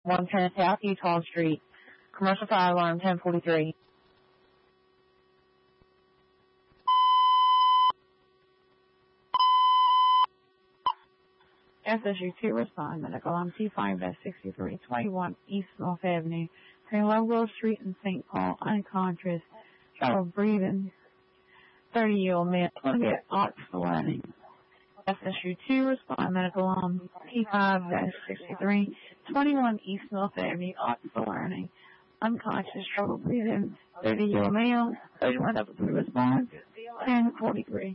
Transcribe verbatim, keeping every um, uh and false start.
one ten South Utah Street. Commercial fire alarm ten forty-three. S S U two respond. Medical on T five sixty-three twenty-one East North Avenue. Between Logo Street and Saint Paul. Unconscious. Trouble breathing. thirty-year-old male. Get Oxford Learning. S S U two respond. Medical on T five sixty-three twenty-one East North Avenue. Oxford Learning. Unconscious. Trouble breathing. thirty-year-old male. thirty-one double three respond. ten forty-three.